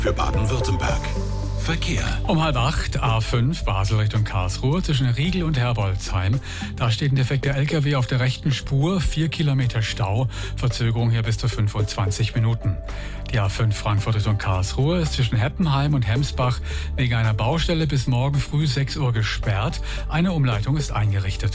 für Baden-Württemberg. Verkehr. Um 7:30 A5 Basel Richtung Karlsruhe zwischen Riegel und Herbolzheim. Da steht ein defekter LKW auf der rechten Spur, 4 Kilometer Stau, Verzögerung hier bis zu 25 Minuten. Die A5 Frankfurt Richtung Karlsruhe ist zwischen Heppenheim und Hemsbach wegen einer Baustelle bis morgen früh 6 Uhr gesperrt. Eine Umleitung ist eingerichtet.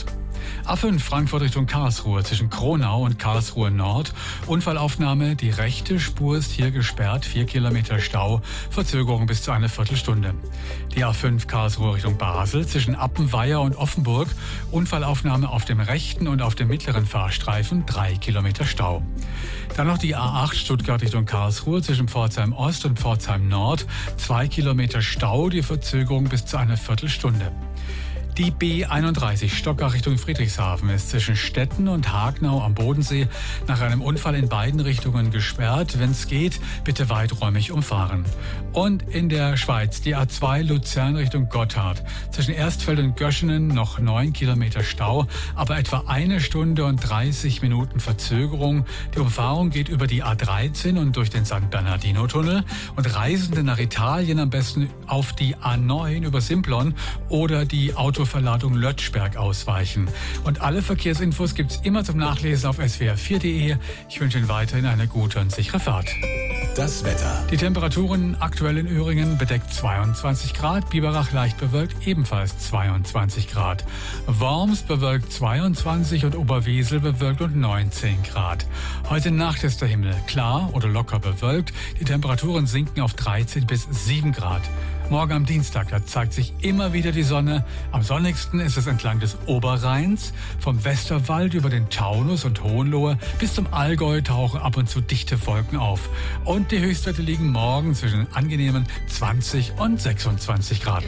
A5 Frankfurt Richtung Karlsruhe zwischen Kronau und Karlsruhe Nord. Unfallaufnahme, die rechte Spur ist hier gesperrt, 4 Kilometer Stau, Verzögerung bis zu einer Viertelstunde. Die A5 Karlsruhe Richtung Basel zwischen Appenweier und Offenburg. Unfallaufnahme auf dem rechten und auf dem mittleren Fahrstreifen, 3 Kilometer Stau. Dann noch die A8 Stuttgart Richtung Karlsruhe zwischen Pforzheim Ost und Pforzheim Nord, 2 Kilometer Stau, die Verzögerung bis zu einer Viertelstunde. Die B31 Stockach Richtung Friedrichshafen ist zwischen Stetten und Hagnau am Bodensee nach einem Unfall in beiden Richtungen gesperrt. Wenn es geht, bitte weiträumig umfahren. Und in der Schweiz die A2 Luzern Richtung Gotthard. Zwischen Erstfeld und Göschenen noch 9 Kilometer Stau, aber etwa 1 Stunde und 30 Minuten Verzögerung. Die Umfahrung geht über die A13 und durch den San Bernardino-Tunnel. Und Reisende nach Italien am besten auf die A9 über Simplon oder die Autoverladung Lötschberg ausweichen. Und alle Verkehrsinfos gibt's immer zum Nachlesen auf swr4.de. Ich wünsche Ihnen weiterhin eine gute und sichere Fahrt. Das Wetter. Die Temperaturen aktuell in Öhringen bedeckt 22 Grad, Biberach leicht bewölkt ebenfalls 22 Grad. Worms bewölkt 22 und Oberwesel bewölkt und 19 Grad. Heute Nacht ist der Himmel klar oder locker bewölkt. Die Temperaturen sinken auf 13 bis 7 Grad. Morgen am Dienstag, da zeigt sich immer wieder die Sonne. Am sonnigsten ist es entlang des Oberrheins. Vom Westerwald über den Taunus und Hohenlohe bis zum Allgäu tauchen ab und zu dichte Wolken auf. Und die Höchstwerte liegen morgen zwischen angenehmen 20 und 26 Grad.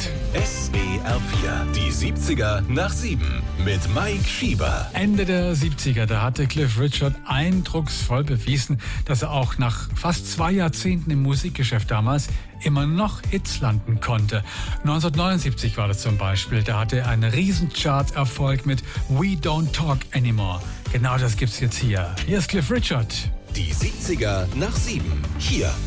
SWR 4, die 70er nach 7 mit Mike Schieber. Ende der 70er, da hatte Cliff Richard eindrucksvoll bewiesen, dass er auch nach fast 2 Jahrzehnten im Musikgeschäft damals immer noch Hits landen konnte. 1979 war das zum Beispiel. Da hatte er einen Riesencharts-Erfolg mit We Don't Talk Anymore. Genau das gibt's jetzt hier. Hier ist Cliff Richard. Die 70er nach 7. Hier